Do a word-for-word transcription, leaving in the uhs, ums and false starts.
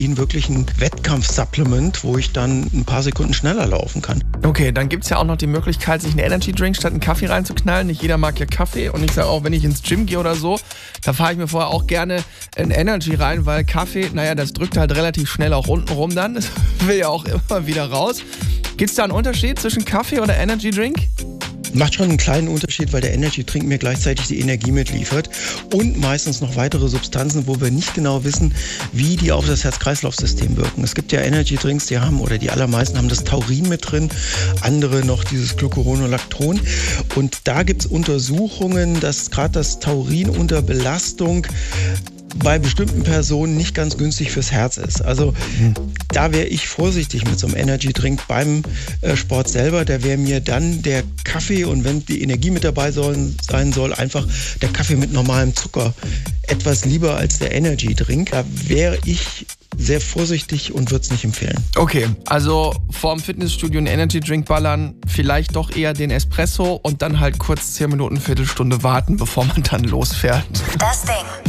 wirklich ein Wettkampfsupplement, wo ich dann ein paar Sekunden schneller laufen kann. Okay, dann gibt es ja auch noch die Möglichkeit, sich einen Energy Drink statt einen Kaffee reinzuknallen. Nicht jeder mag ja Kaffee und ich sage auch, wenn ich ins Gym gehe oder so, da fahre ich mir vorher auch gerne einen Energy rein, weil Kaffee, naja, das drückt halt relativ schnell auch unten rum dann. Das will ja auch immer wieder raus. Gibt es da einen Unterschied zwischen Kaffee oder Energy Drink? Macht schon einen kleinen Unterschied, weil der Energy Drink mir gleichzeitig die Energie mitliefert und meistens noch weitere Substanzen, wo wir nicht genau wissen, wie die auf das Herz-Kreislauf-System wirken. Es gibt ja Energy Drinks, die haben, oder die allermeisten haben das Taurin mit drin, andere noch dieses Glucuronolacton. Und da gibt es Untersuchungen, dass gerade das Taurin unter Belastung bei bestimmten Personen nicht ganz günstig fürs Herz ist. Also mhm. da wäre ich vorsichtig mit so einem Energy-Drink beim äh, Sport selber. Da wäre mir dann der Kaffee, und wenn die Energie mit dabei sollen, sein soll, einfach der Kaffee mit normalem Zucker etwas lieber als der Energy-Drink. Da wäre ich sehr vorsichtig und würde es nicht empfehlen. Okay, also vorm Fitnessstudio einen Energy-Drink ballern, vielleicht doch eher den Espresso und dann halt kurz zehn Minuten, Viertelstunde warten, bevor man dann losfährt. Das Ding.